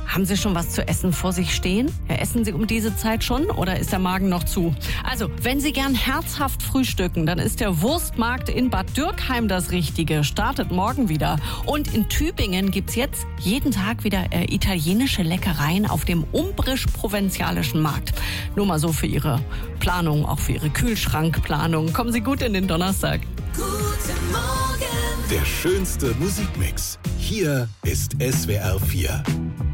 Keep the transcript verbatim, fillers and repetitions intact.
Haben Sie schon was zu essen vor sich stehen? Ja, essen Sie um diese Zeit schon oder ist der Magen noch zu? Also, wenn Sie gern herzhaft frühstücken, dann ist der Wurstmarkt in Bad Dürkheim das Richtige. Startet morgen wieder. Und in Tübingen gibt's jetzt jeden Tag wieder äh, italienische Leckereien auf dem umbrisch-provinzialischen Markt. Nur mal so für Ihre Planung, auch für Ihre Kühlschrankplanung. Kommen Sie gut in den Donnerstag. Guten Morgen. Der schönste Musikmix. Hier ist S W R vier.